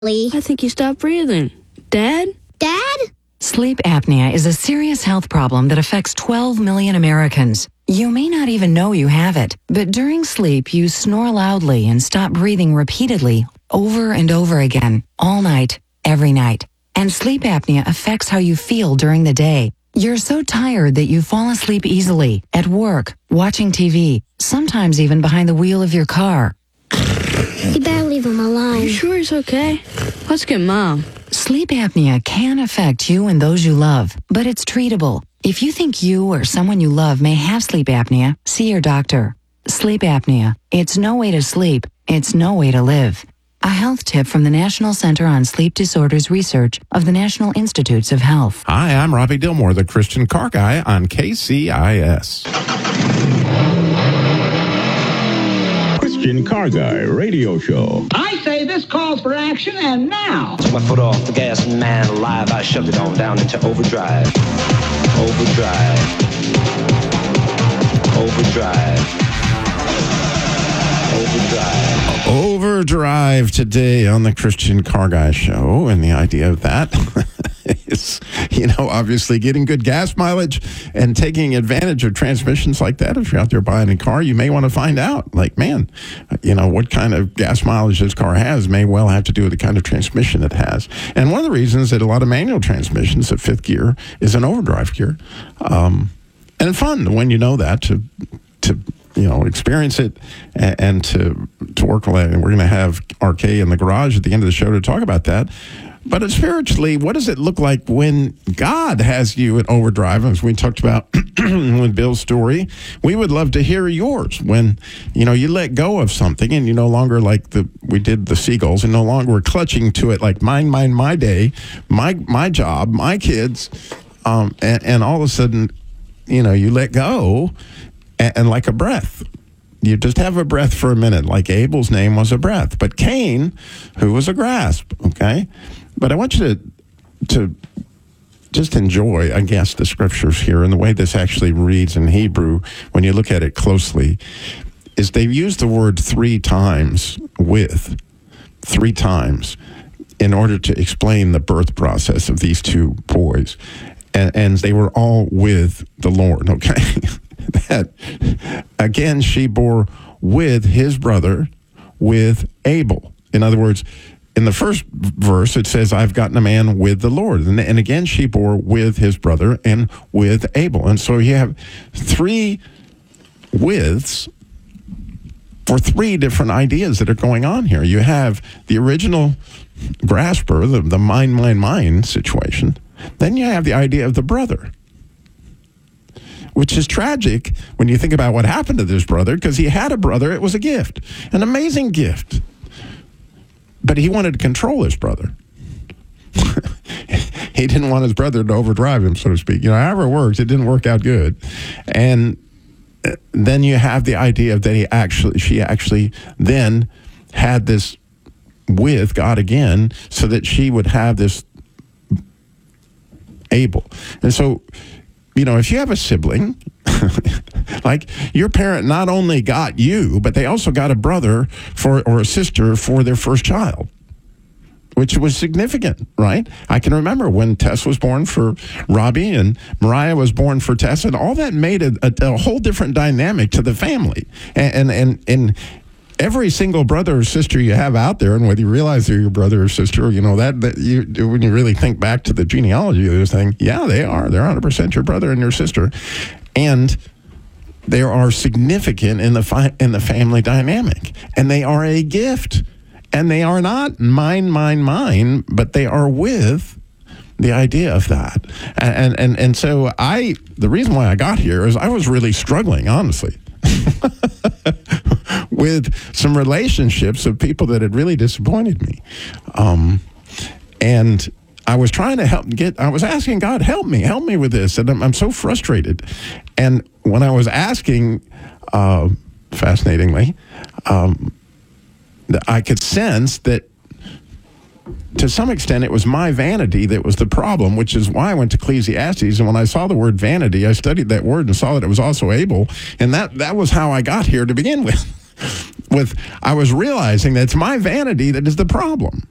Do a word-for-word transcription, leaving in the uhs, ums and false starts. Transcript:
I think you stopped breathing. Dad? Dad? Sleep apnea is a serious health problem that affects twelve million Americans. You may not even know you have it, but during sleep you snore loudly and stop breathing repeatedly over and over again, all night, every night. And sleep apnea affects how you feel during the day. You're so tired that you fall asleep easily, at work, watching T V, sometimes even behind the wheel of your car. You better leave him alone. Are you sure he's okay? Let's get Mom. Sleep apnea can affect you and those you love, but it's treatable. If you think you or someone you love may have sleep apnea, see your doctor. Sleep apnea. It's no way to sleep. It's no way to live. A health tip from the National Center on Sleep Disorders Research of the National Institutes of Health. Hi, I'm Robbie Dilmore, the Christian Car Guy on K C I S. Christian Car Guy Radio Show. I say this calls for action, and now. Took my foot off the gas, and man alive, I shoved it on down into overdrive. Overdrive. Overdrive. Overdrive. Overdrive today on the Christian Car Guy Show, and the idea of that is, you know, obviously getting good gas mileage and taking advantage of transmissions like that. If you're out there buying a car, you may want to find out, like, man, you know, what kind of gas mileage this car has may well have to do with the kind of transmission it has. And one of the reasons that a lot of manual transmissions at fifth gear is an overdrive gear. Um, and fun when you know that to to you know, experience it and, and to to work with it. And we're going to have R K in the garage at the end of the show to talk about that. But spiritually, what does it look like when God has you in overdrive? As we talked about with Bill's story, we would love to hear yours when, you know, you let go of something and you no longer, like the we did the seagulls, and no longer we're clutching to it like mine, mine, my day, my my job, my kids, um, and, and all of a sudden, you know, you let go. And like a breath, you just have a breath for a minute, like Abel's name was a breath, but Cain, who was a grasp, okay? But I want you to to just enjoy, I guess, the scriptures here and the way this actually reads in Hebrew when you look at it closely, is they've used the word three times with, three times, in order to explain the birth process of these two boys. And, and they were all with the Lord, okay? That, again, she bore with his brother, with Abel. In other words, in the first verse, it says, I've gotten a man with the Lord. And, and again, she bore with his brother and with Abel. And so you have three withs for three different ideas that are going on here. You have the original grasper, the, the mine, mine, mine situation. Then you have the idea of the brother, which is tragic when you think about what happened to this brother, because he had a brother. It was a gift, an amazing gift. But he wanted to control his brother. He didn't want his brother to overdrive him, so to speak. You know, however it works, it didn't work out good. And then you have the idea of that he actually, she actually then had this with God again, so that she would have this Abel. And so, you know, if you have a sibling, like your parent not only got you, but they also got a brother for or a sister for their first child, which was significant, right? I can remember when Tess was born for Robbie and Mariah was born for Tess, and all that made a, a, a whole different dynamic to the family. And, and, and, and every single brother or sister you have out there, and whether you realize they're your brother or sister, you know, that, that you, when you really think back to the genealogy of this thing, yeah, they are. They're one hundred percent your brother and your sister. And they are significant in the fi- in the family dynamic. And they are a gift. And they are not mine, mine, mine, but they are with the idea of that. And, and, and so I, the reason why I got here is I was really struggling, honestly. With some relationships of people that had really disappointed me. Um, and I was trying to help get, I was asking God, help me, help me with this. And I'm, I'm so frustrated. And when I was asking, uh, fascinatingly, um, I could sense that to some extent it was my vanity that was the problem, which is why I went to Ecclesiastes. And when I saw the word vanity, I studied that word and saw that it was also Abel. And that, that was how I got here to begin with. With I was realizing that it's my vanity that is the problem.